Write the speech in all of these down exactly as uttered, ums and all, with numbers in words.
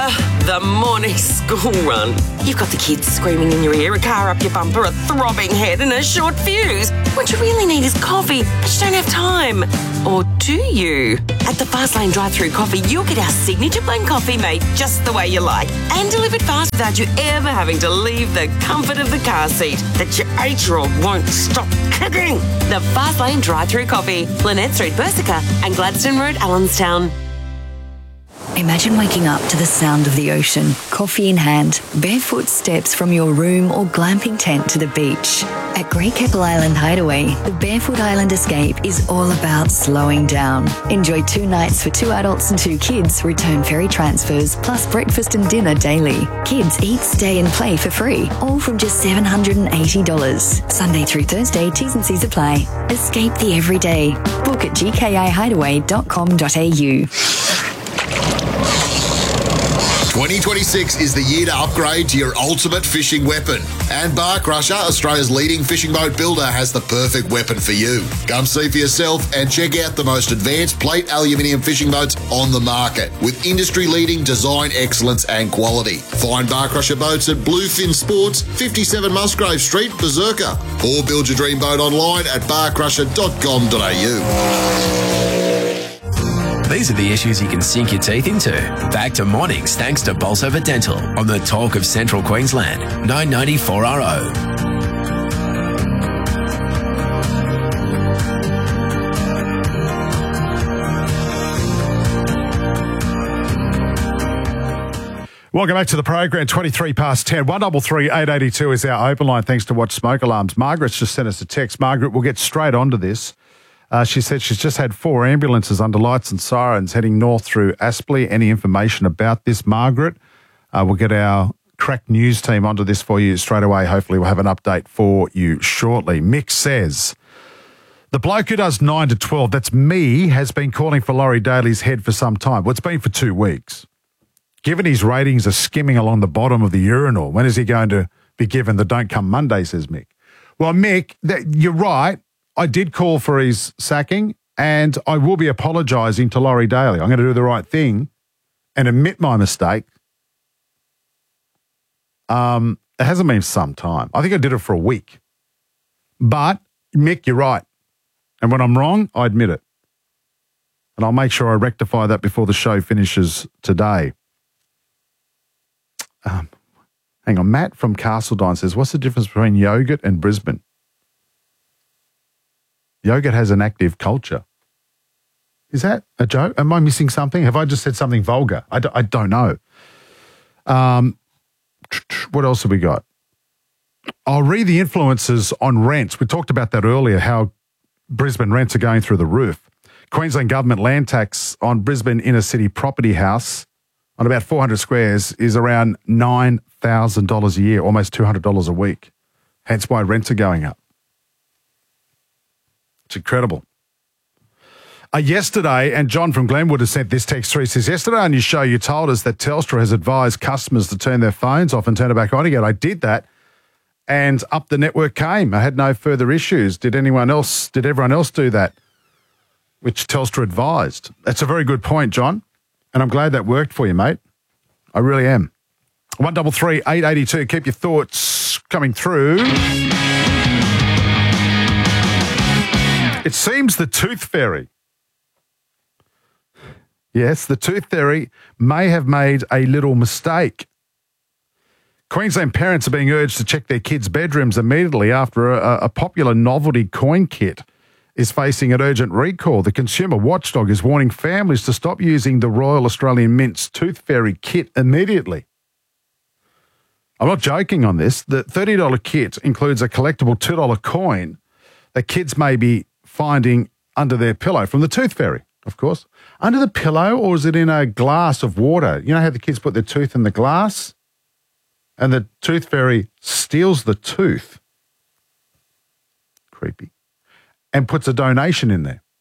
Ugh, the morning school run. You've got the kids screaming in your ear, a car up your bumper, a throbbing head and a short fuse. What you really need is coffee, but you don't have time. Or do you? At the Fastlane drive-thru coffee, you'll get our signature blend coffee made just the way you like and delivered fast without you ever having to leave the comfort of the car seat that your eight-year-old won't stop kicking. The Fastlane drive-thru coffee, Lynette Street, Bersica and Gladstone Road, Allenstown. Imagine waking up to the sound of the ocean, coffee in hand, barefoot steps from your room or glamping tent to the beach. At Great Keppel Island Hideaway, the Barefoot Island Escape is all about slowing down. Enjoy two nights for two adults and two kids, return ferry transfers, plus breakfast and dinner daily. Kids eat, stay and play for free, all from just seven hundred eighty dollars. Sunday through Thursday, T's and C's apply. Escape the everyday. Book at g k i hideaway dot com dot a u. twenty twenty-six is the year to upgrade to your ultimate fishing weapon. And Bar Crusher, Australia's leading fishing boat builder, has the perfect weapon for you. Come see for yourself and check out the most advanced plate aluminium fishing boats on the market with industry-leading design excellence and quality. Find Bar Crusher boats at Bluefin Sports, fifty-seven Musgrave Street, Berserker, or build your dream boat online at bar crusher dot com dot a u. These are the issues you can sink your teeth into. Back to mornings thanks to Bolsover Dental on the Talk of Central Queensland, nine ninety four R O. Welcome back to the program, twenty-three past ten. one three three, eight eight two is our open line, thanks to Watch Smoke Alarms. Margaret's just sent us a text. Margaret, we'll get straight onto this. Uh, she said she's just had four ambulances under lights and sirens heading north through Aspley. Any information about this, Margaret? Uh, we'll get our crack news team onto this for you straight away. Hopefully we'll have an update for you shortly. Mick says, the bloke who does nine to twelve, that's me, has been calling for Laurie Daly's head for some time. Well, it's been for two weeks. Given his ratings are skimming along the bottom of the urinal, when is he going to be given the Don't Come Monday, says Mick. Well, Mick, that, you're right. I did call for his sacking and I will be apologising to Laurie Daly. I'm going to do the right thing and admit my mistake. Um, it hasn't been some time. I think I did it for a week. But, Mick, you're right. And when I'm wrong, I admit it. And I'll make sure I rectify that before the show finishes today. Um, hang on, Matt from Castledine says, what's the difference between yogurt and Brisbane? Yogurt has an active culture. Is that a joke? Am I missing something? Have I just said something vulgar? I, d- I don't know. Um, what else have we got? I'll read the influences on rents. We talked about that earlier, how Brisbane rents are going through the roof. Queensland government land tax on Brisbane inner city property house on about four hundred squares is around nine thousand dollars a year, almost two hundred dollars a week. Hence why rents are going up. It's incredible. Uh, yesterday, and John from Glenwood has sent this text through, he says, yesterday on your show you told us that Telstra has advised customers to turn their phones off and turn it back on again. I did that and up the network came. I had no further issues. Did anyone else, did everyone else do that, which Telstra advised? That's a very good point, John, and I'm glad that worked for you, mate. I really am. one three three, eight eight two, keep your thoughts coming through. It seems the Tooth Fairy, yes, the Tooth Fairy may have made a little mistake. Queensland parents are being urged to check their kids' bedrooms immediately after a, a popular novelty coin kit is facing an urgent recall. The Consumer Watchdog is warning families to stop using the Royal Australian Mint's Tooth Fairy kit immediately. I'm not joking on this. The thirty dollars kit includes a collectible two dollars coin that kids may be finding under their pillow from the Tooth Fairy, of course. Under the pillow, or is it in a glass of water? You know how the kids put their tooth in the glass? And the Tooth Fairy steals the tooth. Creepy. And puts a donation in there.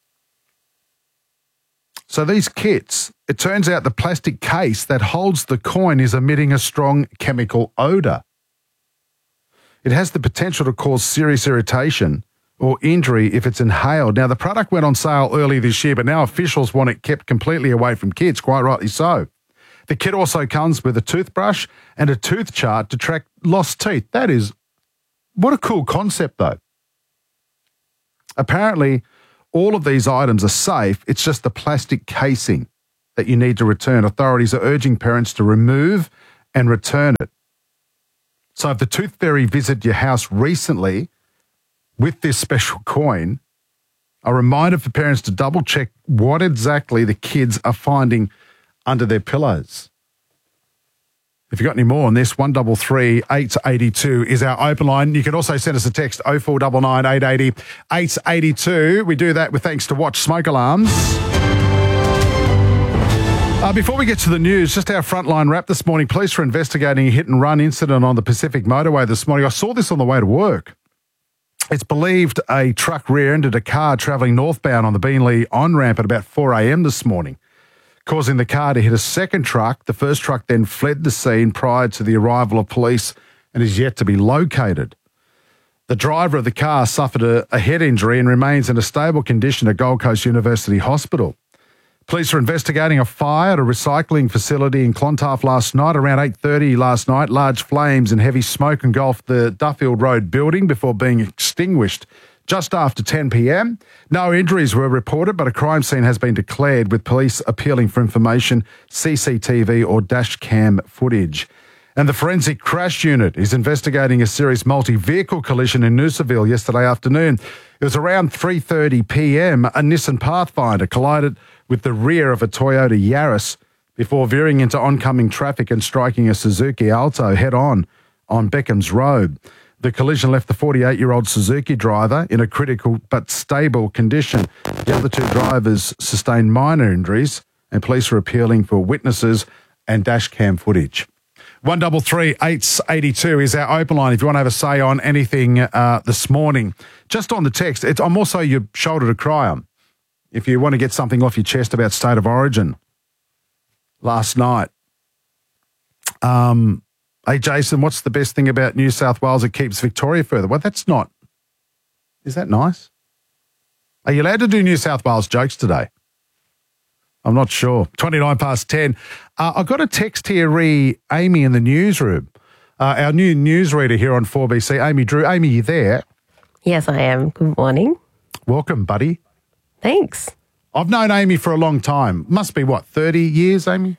So these kits, it turns out the plastic case that holds the coin is emitting a strong chemical odour. It has the potential to cause serious irritation or injury if it's inhaled. Now, the product went on sale early this year, but now officials want it kept completely away from kids, quite rightly so. The kit also comes with a toothbrush and a tooth chart to track lost teeth. That is, what a cool concept though. Apparently, all of these items are safe. It's just the plastic casing that you need to return. Authorities are urging parents to remove and return it. So if the Tooth Fairy visited your house recently with this special coin, a reminder for parents to double check what exactly the kids are finding under their pillows. If you've got any more on this, one three three, eight eight two is our open line. You can also send us a text, oh four nine nine, eight eight oh, eight eight two. We do that with thanks to Watch Smoke Alarms. Uh, before we get to the news, just our frontline wrap this morning. Police are investigating a hit-and-run incident on the Pacific Motorway this morning. I saw this on the way to work. It's believed a truck rear-ended a car travelling northbound on the Beenleigh on-ramp at about four a.m. this morning, causing the car to hit a second truck. The first truck then fled the scene prior to the arrival of police and is yet to be located. The driver of the car suffered a, a head injury and remains in a stable condition at Gold Coast University Hospital. Police are investigating a fire at a recycling facility in Clontarf last night. Around eight thirty last night, large flames and heavy smoke engulfed the Duffield Road building before being extinguished just after ten p.m. No injuries were reported, but a crime scene has been declared with police appealing for information, C C T V or dash cam footage. And the Forensic Crash Unit is investigating a serious multi-vehicle collision in Noosaville yesterday afternoon. It was around three thirty p.m. A Nissan Pathfinder collided with the rear of a Toyota Yaris before veering into oncoming traffic and striking a Suzuki Alto head-on on Beckham's Road. The collision left the forty-eight-year-old Suzuki driver in a critical but stable condition. The other two drivers sustained minor injuries, and police are appealing for witnesses and dash cam footage. one three three, eight eight two is our open line if you want to have a say on anything uh, this morning. Just on the text, it's, I'm also your shoulder to cry on. If you want to get something off your chest about State of Origin last night. Um, hey, Jason, what's the best thing about New South Wales? It keeps Victoria further. Well, that's not. Is that nice? Are you allowed to do New South Wales jokes today? I'm not sure. twenty-nine past ten. Uh, I got a text here, re Amy in the newsroom. Uh, our new newsreader here on four B C, Amy Drew. Amy, you there? Yes, I am. Good morning. Welcome, buddy. Thanks. I've known Amy for a long time. Must be, what, thirty years, Amy?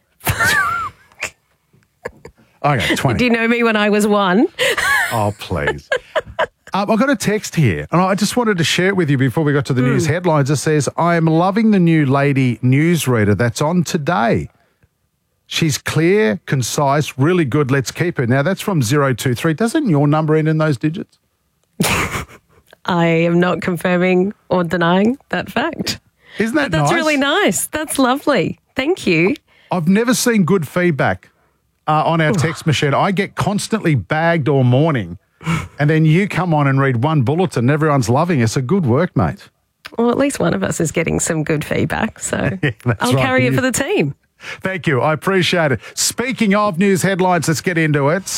Okay, twenty. Did you know me when I was one? Oh, please. Um, I got a text here, and I just wanted to share it with you before we got to the mm. news headlines. It says, I am loving the new lady newsreader that's on today. She's clear, concise, really good. Let's keep her. Now, that's from zero two three. Doesn't your number end in those digits? I am not confirming or denying that fact. Isn't that but that's nice? really nice. That's lovely. Thank you. I've never seen good feedback uh, on our text machine. I get constantly bagged all morning, and then you come on and read one bulletin and everyone's loving us. A good work, mate. Well, at least one of us is getting some good feedback, so yeah, I'll right. carry it for the team. Thank you. I appreciate it. Speaking of news headlines, let's get into it.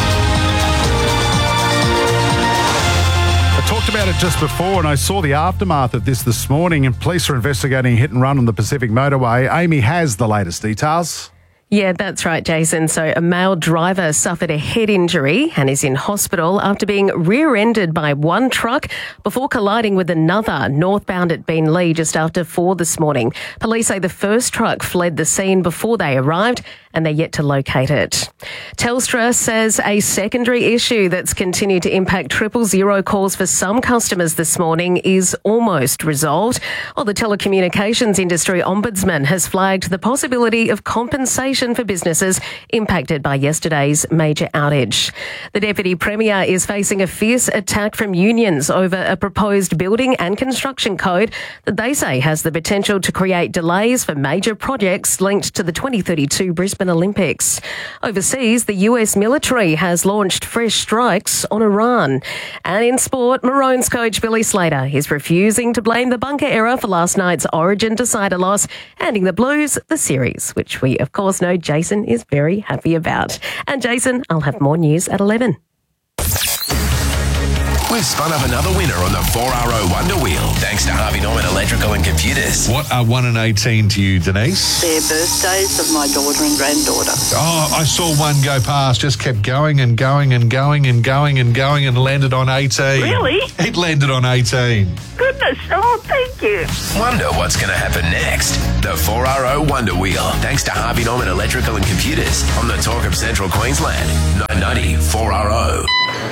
I talked about it just before, and I saw the aftermath of this this morning, and police are investigating a hit and run on the Pacific Motorway. Amy has the latest details. Yeah, that's right, Jason. So a male driver suffered a head injury and is in hospital after being rear-ended by one truck before colliding with another northbound at Beenleigh just after four this morning. Police say the first truck fled the scene before they arrived, and they're yet to locate it. Telstra says a secondary issue that's continued to impact triple zero calls for some customers this morning is almost resolved. Well, the telecommunications industry ombudsman has flagged the possibility of compensation for businesses impacted by yesterday's major outage. The Deputy Premier is facing a fierce attack from unions over a proposed building and construction code that they say has the potential to create delays for major projects linked to the twenty thirty-two Brisbane Olympics. Overseas, the U S military has launched fresh strikes on Iran. And in sport, Maroons coach Billy Slater is refusing to blame the bunker error for last night's Origin decider loss, handing the Blues the series, which we, of course, know Jason is very happy about. And Jason, I'll have more news at eleven. We've spun up another winner on the four R O Wonder Wheel, thanks to Harvey Norman Electrical and Computers. What are one and eighteen to you, Denise? They're birthdays of my daughter and granddaughter. Oh, I saw one go past, just kept going and going and going and going and going and landed on eighteen. Really? It landed on eighteen. Goodness, oh, thank you. Wonder what's going to happen next. The four R O Wonder Wheel, thanks to Harvey Norman Electrical and Computers on the Talk of Central Queensland. nine ninety four R O.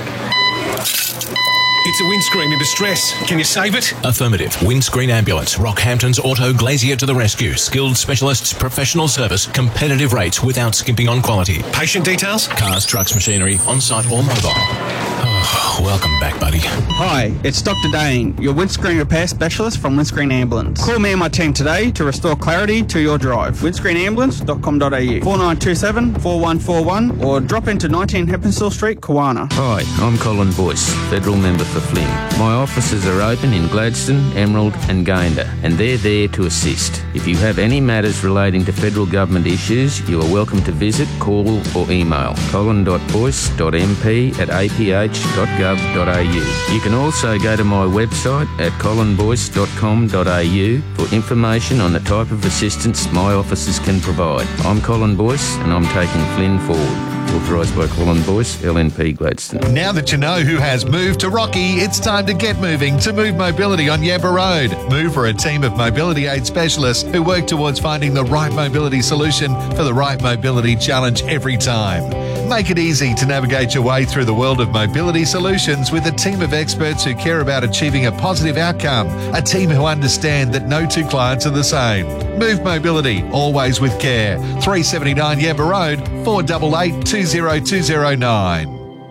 It's a windscreen in distress. Can you save it? Affirmative. Windscreen Ambulance. Rockhampton's Auto Glazier to the rescue. Skilled specialists, professional service, competitive rates without skimping on quality. Patient details? Cars, trucks, machinery, on-site or mobile. Oh, welcome back, buddy. Hi, it's Doctor Dane, your windscreen repair specialist from Windscreen Ambulance. Call me and my team today to restore clarity to your drive. windscreen ambulance dot com dot a u, four nine two seven, four one four one, or drop into nineteen Heppenstall Street, Kawana. Hi, I'm Colin Boyce, Federal Member for Flynn. My offices are open in Gladstone, Emerald and Gayndah, and they're there to assist. If you have any matters relating to federal government issues, you are welcome to visit, call or email colin dot boyce dot m p at a p h dot gov dot a u. You can also go to my website at colin boyce dot com dot a u for information on the type of assistance my offices can provide. I'm Colin Boyce and I'm taking Flynn forward. Authorised by Colin Boyce, L N P Gladstone. Now that you know who has moved to Rocky, it's time to get moving to Move Mobility on Yabba Road. Move are a team of mobility aid specialists who work towards finding the right mobility solution for the right mobility challenge every time. Make it easy to navigate your way through the world of mobility solutions with a team of experts who care about achieving a positive outcome, a team who understand that no two clients are the same. Move Mobility, always with care. three seventy-nine Yabba Road, four eight eight, two zero two zero nine.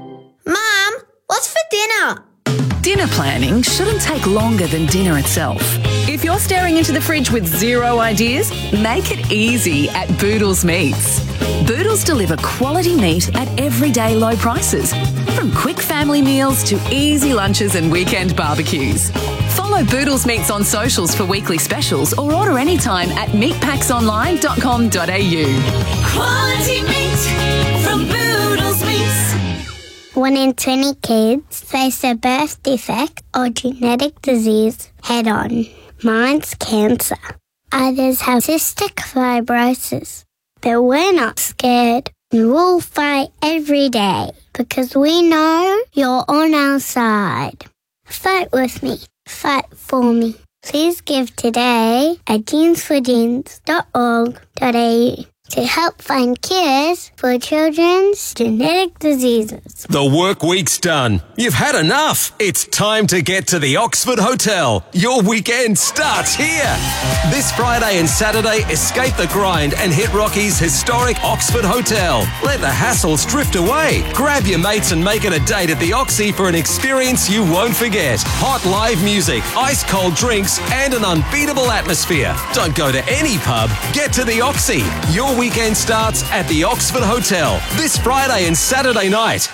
Mum, what's for dinner? Dinner planning shouldn't take longer than dinner itself. If you're staring into the fridge with zero ideas, make it easy at Boodles Meats. Boodles deliver quality meat at everyday low prices, from quick family meals to easy lunches and weekend barbecues. Follow Boodles Meats on socials for weekly specials or order anytime at meat packs online dot com dot a u. Quality meat from Boodles Meats. One in twenty kids face a birth defect or genetic disease head on. Mine's cancer. Others have cystic fibrosis. But we're not scared. We'll fight every day because we know you're on our side. Fight with me. Fight for me. Please give today at jeans for jeans dot org dot a u to help find cures for children's genetic diseases. The work week's done. You've had enough. It's time to get to the Oxford Hotel. Your weekend starts here. This Friday and Saturday, escape the grind and hit Rocky's historic Oxford Hotel. Let the hassles drift away. Grab your mates and make it a date at the Oxy for an experience you won't forget. Hot live music, ice cold drinks, and an unbeatable atmosphere. Don't go to any pub. Get to the Oxy. Your weekend starts at the Oxford Hotel this Friday and Saturday night.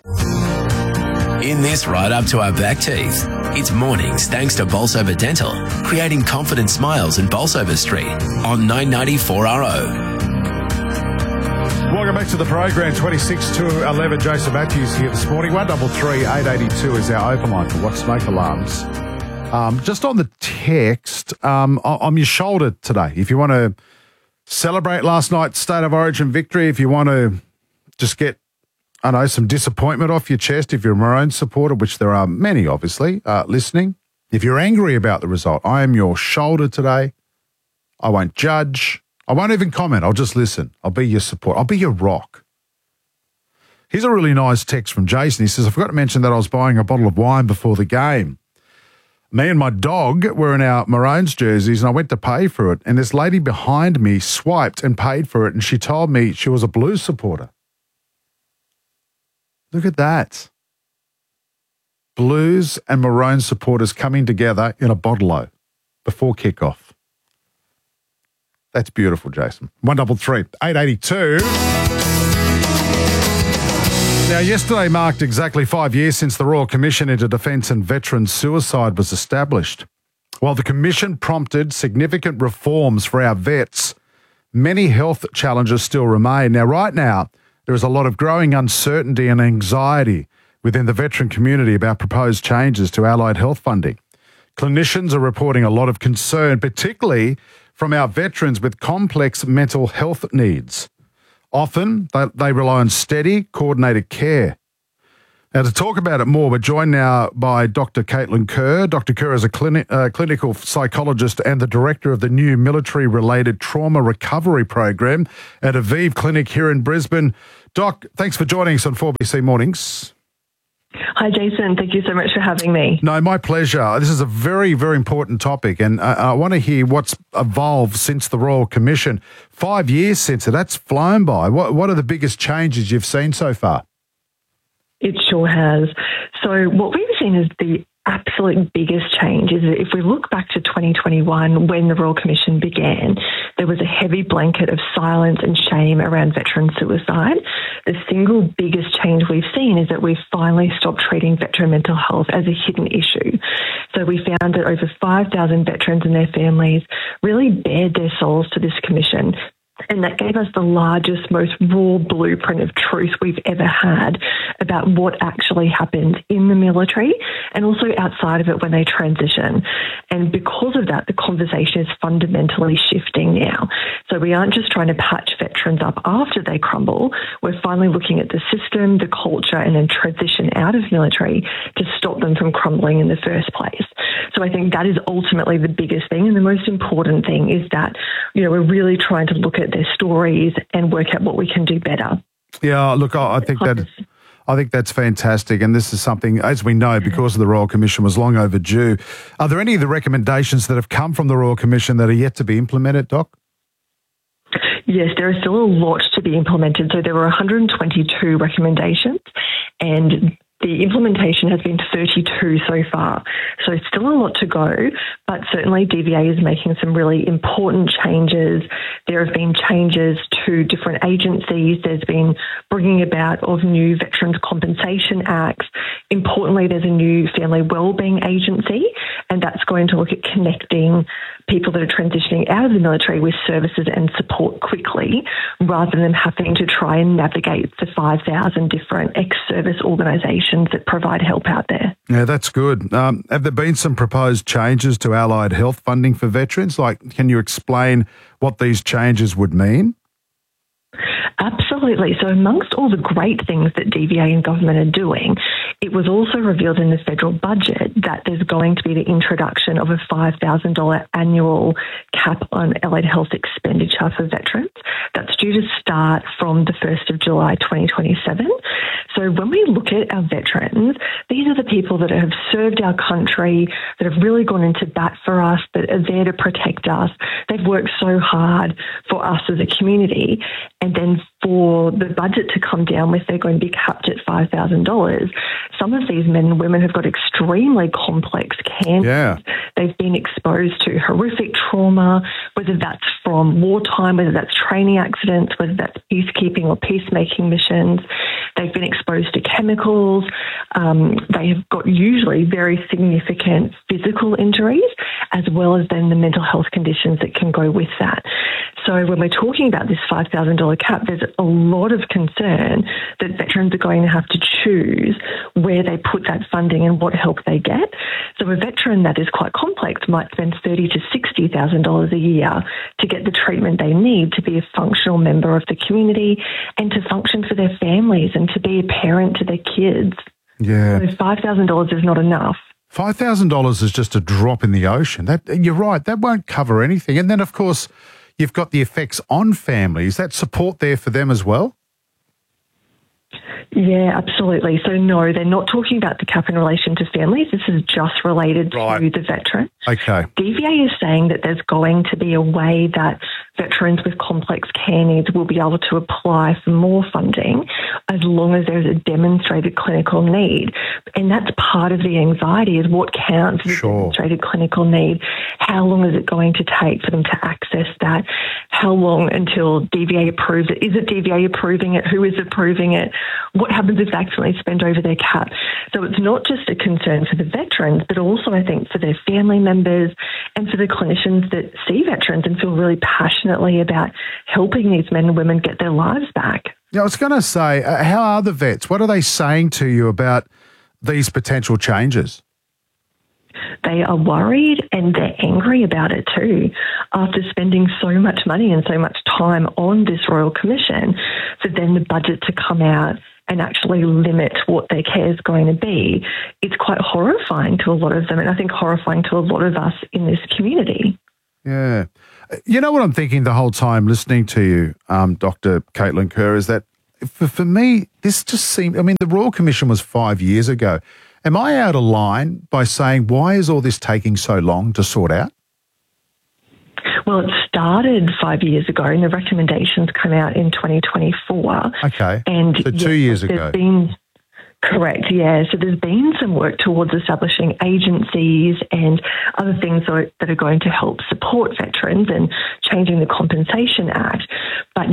In this right up to our back teeth, it's mornings thanks to Bolsover Dental, creating confident smiles in Bolsover Street on nine ninety-four R O. Welcome back to the program. twenty-six to eleven. Jason Matthews here this morning. one three three, eight eight two is our open line for What's Smoke Alarms. Um, just on the text, um, I'm your shoulder today. If you want to celebrate last night's State of Origin victory, if you want to just get, I know, some disappointment off your chest, if you're a Maroons supporter, which there are many, obviously, uh, listening. If you're angry about the result, I am your shoulder today. I won't judge. I won't even comment. I'll just listen. I'll be your support. I'll be your rock. Here's a really nice text from Jason. He says, I forgot to mention that I was buying a bottle of wine before the game. Me and my dog were in our Maroons jerseys and I went to pay for it. And this lady behind me swiped and paid for it. And she told me she was a Blues supporter. Look at that. Blues and Maroons supporters coming together in a bottle-o before kickoff. That's beautiful, Jason. one three three, eight eight two. Now, yesterday marked exactly five years since the Royal Commission into Defence and Veterans Suicide was established. While the Commission prompted significant reforms for our vets, many health challenges still remain. Now, right now, there is a lot of growing uncertainty and anxiety within the veteran community about proposed changes to allied health funding. Clinicians are reporting a lot of concern, particularly from our veterans with complex mental health needs. Often, they, they rely on steady, coordinated care. Now, to talk about it more, we're joined now by Doctor Caitlin Kerr. Doctor Kerr is a clini- uh, clinical psychologist and the director of the new military-related trauma recovery program at Aviv Clinic here in Brisbane. Doc, thanks for joining us on four B C Mornings. Hi, Jason. Thank you so much for having me. No, my pleasure. This is a very, very important topic, and I, I want to hear what's evolved since the Royal Commission. Five years since it. That's flown by. What, what are the biggest changes you've seen so far? It sure has. So what we've seen is the absolute biggest change is that if we look back to twenty twenty-one, when the Royal Commission began, there was a heavy blanket of silence and shame around veteran suicide. The single biggest change we've seen is that we've finally stopped treating veteran mental health as a hidden issue. So we found that over five thousand veterans and their families really bared their souls to this commission. And that gave us the largest, most raw blueprint of truth we've ever had about what actually happens in the military and also outside of it when they transition. And because of that, the conversation is fundamentally shifting now. So we aren't just trying to patch veterans up after they crumble. We're finally looking at the system, the culture, and then transition out of military to stop them from crumbling in the first place. So I think that is ultimately the biggest thing. And the most important thing is that, you know, we're really trying to look at their stories and work out what we can do better. Yeah, look, I, I think that I think that's fantastic, and this is something, as we know, because of the Royal Commission, was long overdue. Are there any of the recommendations that have come from the Royal Commission that are yet to be implemented, Doc? Yes, there is still a lot to be implemented. So there were one hundred twenty-two recommendations, and the implementation has been thirty-two so far. So still a lot to go, but certainly D V A is making some really important changes. There have been changes to different agencies. There's been bringing about of new Veterans Compensation Acts. Importantly, there's a new Family Wellbeing Agency, and that's going to look at connecting people that are transitioning out of the military with services and support quickly, rather than them having to try and navigate the five thousand different ex-service organisations that provide help out there. Yeah, that's good. Um, have there been some proposed changes to allied health funding for veterans? Like, can you explain what these changes would mean? Absolutely. So amongst all the great things that D V A and government are doing, it was also revealed in the federal budget that there's going to be the introduction of a five thousand dollars annual cap on allied health expenditure for veterans. That's due to start from the first of July twenty twenty-seven. So when we look at our veterans, these are the people that have served our country, that have really gone into bat for us, that are there to protect us. They've worked so hard for us as a community. And then for the budget to come down with they're going to be capped at five thousand dollars, some of these men and women have got extremely complex cancers. Yeah. They've been exposed to horrific trauma, whether that's from wartime, whether that's training accidents, whether that's peacekeeping or peacemaking missions. They've been exposed to chemicals. Um, they have got usually very significant physical injuries, as well as then the mental health conditions that can go with that. So when we're talking about this five thousand dollars cap, there's a lot of concern that veterans are going to have to choose where they put that funding and what help they get. So a veteran that is quite complex might spend thirty thousand to sixty thousand dollars a year to get the treatment they need to be a functional member of the community and to function for their families and to be a parent to their kids. Yeah. So five thousand dollars is not enough. five thousand dollars is just a drop in the ocean. That, you're right, that won't cover anything. And then, of course, you've got the effects on families. That support there for them as well? Yeah, absolutely. So no, they're not talking about the cap in relation to families. This is just related right. to the veteran. Okay. D V A is saying that there's going to be a way that veterans with complex care needs will be able to apply for more funding as long as there's a demonstrated clinical need. And that's part of the anxiety, is what counts as sure. a demonstrated clinical need. How long is it going to take for them to access that? How long until D V A approves it? Is it D V A approving it? Who is approving it? What happens if they accidentally spend over their cap? So it's not just a concern for the veterans, but also I think for their family members and for the clinicians that see veterans and feel really passionately about helping these men and women get their lives back. Yeah, I was going to say, uh, how are the vets? What are they saying to you about these potential changes? They are worried and they're angry about it too. After spending so much money and so much time on this Royal Commission, for then the budget to come out and actually limit what their care is going to be, it's quite horrifying to a lot of them, and I think horrifying to a lot of us in this community. Yeah. You know what I'm thinking the whole time listening to you, um, Doctor Caitlin Kerr, is that for, for me, this just seemed, I mean, the Royal Commission was five years ago. Am I out of line by saying, why is all this taking so long to sort out? Well, it started five years ago and the recommendations came out in twenty twenty-four. Okay, and so two yes, years ago. There's been, correct, yeah. So there's been some work towards establishing agencies and other things that are, that are going to help support veterans and changing the Compensation Act. But